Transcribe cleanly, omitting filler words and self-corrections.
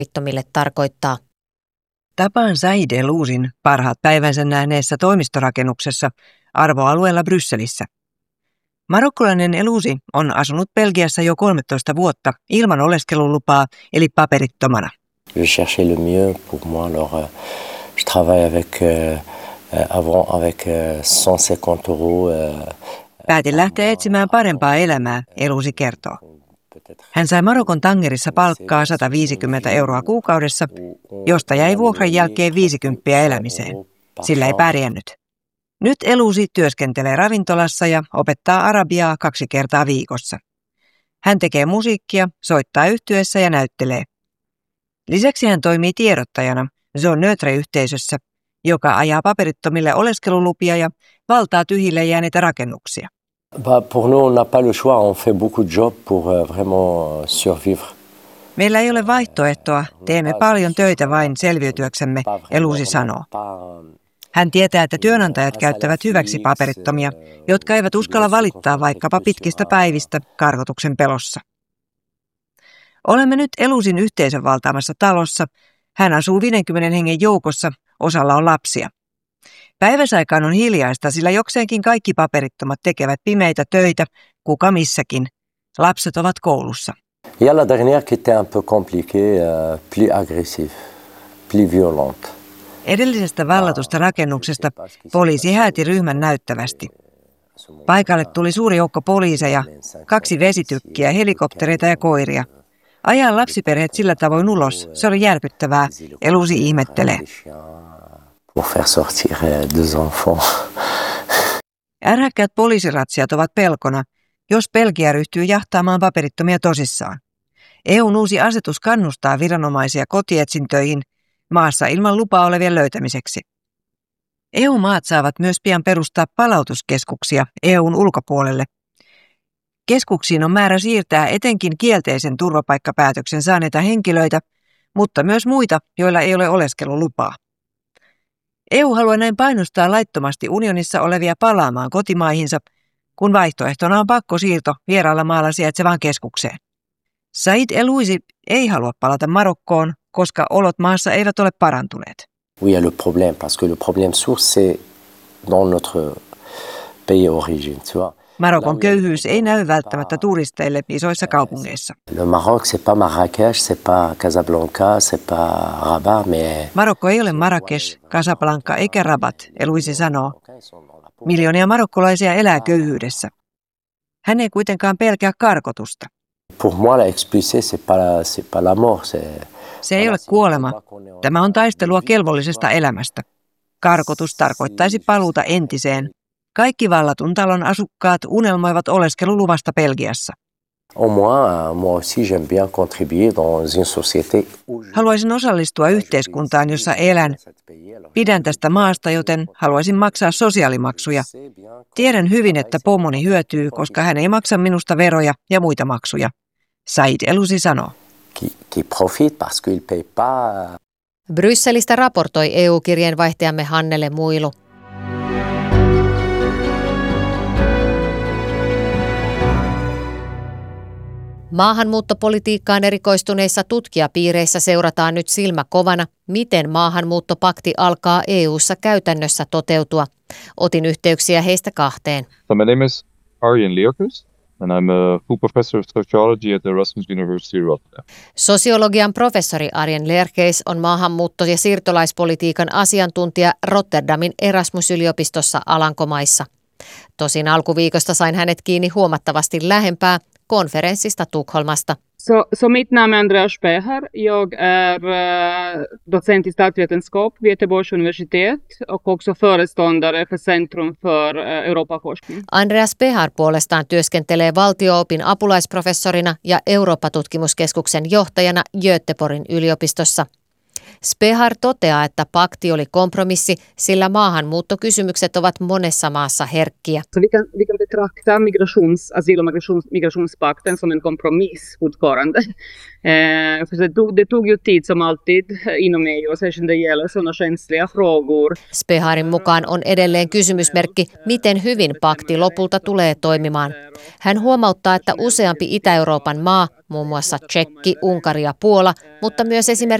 paperittomille tarkoittaa. Tapaan Said El-Usin parhaat päivänsä nähneessä toimistorakennuksessa arvoalueella Brysselissä. Marokkolainen El-Usi on asunut Belgiassa jo 13 vuotta ilman oleskelulupaa eli paperittomana. Je cherchais le mieux pour moi, alors je travaille avec 150 €. Päätin lähteä etsimään parempaa elämää, El-Usi kertoo. Hän sai Marokon Tangerissa palkkaa 150 € kuukaudessa, josta jäi vuokran jälkeen 50 elämiseen. Sillä ei pärjännyt. Nyt El-Usi työskentelee ravintolassa ja opettaa arabiaa 2 kertaa viikossa. Hän tekee musiikkia, soittaa yhtyeessä ja näyttelee. Lisäksi hän toimii tiedottajana Zone Neutre-yhteisössä, joka ajaa paperittomille oleskelulupia ja valtaa tyhjille jääneitä rakennuksia. Pour nous, on n'a pas le choix. On fait beaucoup de jobs pour vraiment survivre. Meillä ei ole vaihtoehtoa. Teemme paljon töitä vain selviytyäksemme, El-Usi sanoo. Hän tietää, että työnantajat käyttävät hyväksi paperittomia, jotka eivät uskalla valittaa vaikkapa pitkistä päivistä karkotuksen pelossa. Olemme nyt El-Usin yhteisön valtaamassa talossa. Hän asuu 50 hengen joukossa, osalla on lapsia. Päiväsaikaan on hiljaista, sillä jokseenkin kaikki paperittomat tekevät pimeitä töitä, kuka missäkin. Lapset ovat koulussa. Ja la dernière qui était un peu compliquée, plus agressive, plus violente. Edellisestä vallatusta rakennuksesta poliisi hääti ryhmän näyttävästi. Paikalle tuli suuri joukko poliiseja, 2 vesitykkiä, helikoptereita ja koiria. Ajaa lapsiperheet sillä tavoin ulos, se oli järkyttävää, El-Usi ihmettelee. Pour faire sortir 2 enfants. Ärhäkkäät poliisiratsiat ovat pelkona, jos Belgia ryhtyy jahtaamaan paperittomia tosissaan. EUn uusi asetus kannustaa viranomaisia kotietsintöihin maassa ilman lupaa olevien löytämiseksi. EU-maat saavat myös pian perustaa palautuskeskuksia EUn ulkopuolelle. Keskuksiin on määrä siirtää etenkin kielteisen turvapaikkapäätöksen saaneita henkilöitä, mutta myös muita, joilla ei ole oleskelulupaa. EU haluaa näin painostaa laittomasti unionissa olevia palaamaan kotimaihinsa, kun vaihtoehtona on pakkosiirto vieraalla maalla sijaitsevaan keskukseen. Said El-Usi ei halua palata Marokkoon, koska olot maassa eivät ole parantuneet. Oui, il y a le problème, parce que le problème source, c'est dans notre pays d'origine, tu vois. Marokon köyhyys ei näy välttämättä turisteille isoissa kaupungeissa. Le Maroc, c'est pas Marrakech, c'est pas Casablanca, c'est pas Rabat, mais... Marokko ei ole Marrakech, Casablanca eikä Rabat, El-Usi sanoo. Miljoonia marokkolaisia elää köyhyydessä. Hän ei kuitenkaan pelkää karkotusta. Pour moi, la expulsée, c'est pas la mort, Se ei ole kuolema. Tämä on taistelua kelvollisesta elämästä. Karkotus tarkoittaisi paluuta entiseen. Kaikki vallatun talon asukkaat unelmoivat oleskeluluvasta Belgiassa. Haluaisin osallistua yhteiskuntaan, jossa elän. Pidän tästä maasta, joten haluaisin maksaa sosiaalimaksuja. Tiedän hyvin, että pomoni hyötyy, koska hän ei maksa minusta veroja ja muita maksuja. Said El-Usi sanoo. Brysselistä raportoi EU-kirjeenvaihtajamme Hannele Muilu. Maahanmuuttopolitiikkaan erikoistuneissa tutkijapiireissä seurataan nyt silmä kovana, miten maahanmuuttopakti alkaa EU:ssa käytännössä toteutua. Otin yhteyksiä heistä 2. So my name is Arjen Leerkes and I'm a full professor of sociology at the Erasmus University Rotterdam. Sosiologian professori Arjen Leerkes on maahanmuutto- ja siirtolaispolitiikan asiantuntija Rotterdamin Erasmus-yliopistossa Alankomaissa. Tosin alkuviikosta sain hänet kiinni huomattavasti lähempää konferenssista Tukholmasta. Så mitt namn är Andrea Speher. Jag är docent i statsvetenskap vid Göteborgs universitet och också föreståndare för Centrum för Europaforskning. Andrea Speher puolestaan työskentelee valtio-opin apulaisprofessorina ja Eurooppa-tutkimuskeskuksen johtajana Göteborgin yliopistossa. Spehar toteaa, että pakti oli kompromissi, sillä maahanmuuttokysymykset ovat monessa maassa herkkiä. Så vi kan betrakta asyl- och migrationspakten som en kompromiss fortfarande. För det tog ju tid som alltid inom EU, särskilt det gäller sådana känsliga frågor. Speharin mukaan on edelleen kysymysmerkki, miten hyvin pakti lopulta tulee toimimaan. Hän huomauttaa, että useampi Itä-Euroopan maa, muun muassa Tšekki, Unkari ja Puola, mutta myös esimerkiksi